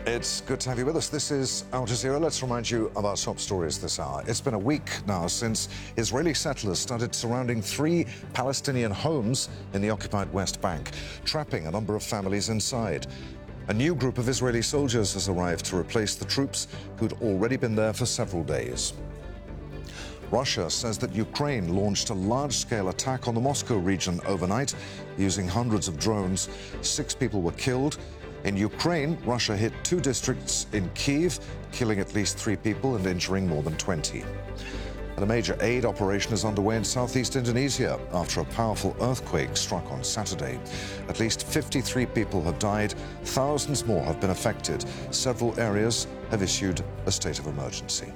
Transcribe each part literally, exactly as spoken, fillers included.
It's good to have you with us. This is Al Jazeera. Let's remind you of our top stories this hour. It's been a week now since Israeli settlers started surrounding three Palestinian homes in the occupied West Bank, trapping a number of families inside. A new group of Israeli soldiers has arrived to replace the troops who'd already been there for several days. Russia says that Ukraine launched a large-scale attack on the Moscow region overnight using hundreds of drones. Six people were killed. In Ukraine, Russia hit two districts in Kyiv, killing at least three people and injuring more than twenty. And a major aid operation is underway in southeast Indonesia after a powerful earthquake struck on Saturday. At least fifty-three people have died, thousands more have been affected. Several areas have issued a state of emergency.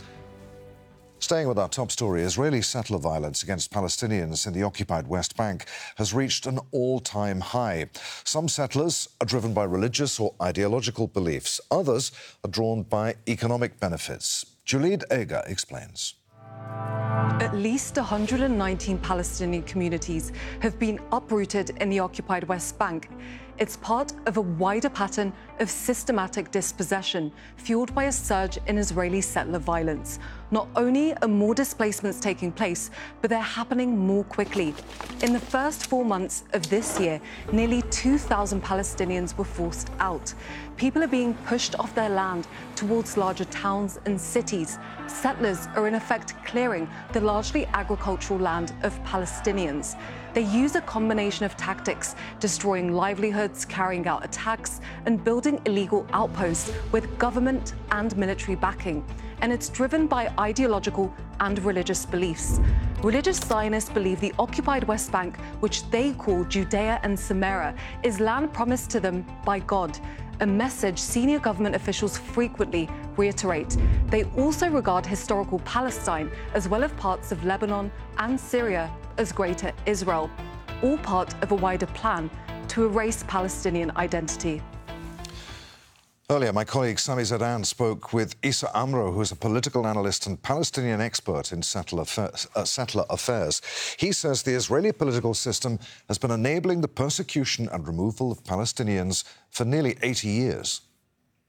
Staying with our top story, Israeli settler violence against Palestinians in the occupied West Bank has reached an all-time high. Some settlers are driven by religious or ideological beliefs. Others are drawn by economic benefits. Julid Eger explains. At least one hundred nineteen Palestinian communities have been uprooted in the occupied West Bank. It's part of a wider pattern of systematic dispossession fueled by a surge in Israeli settler violence. Not only are more displacements taking place, but they're happening more quickly. In the first four months of this year, nearly two thousand Palestinians were forced out. People are being pushed off their land towards larger towns and cities. Settlers are in effect clearing the largely agricultural land of Palestinians. They use a combination of tactics, destroying livelihoods, carrying out attacks, and building illegal outposts with government and military backing. And it's driven by ideological and religious beliefs. Religious Zionists believe the occupied West Bank, which they call Judea and Samaria, is land promised to them by God, a message senior government officials frequently reiterate. They also regard historical Palestine, as well as parts of Lebanon and Syria, as Greater Israel, all part of a wider plan to erase Palestinian identity. Earlier, my colleague Sami Zeidan spoke with Issa Amro, who is a political analyst and Palestinian expert in settler affairs. Uh, settler affairs. He says the Israeli political system has been enabling the persecution and removal of Palestinians for nearly eighty years.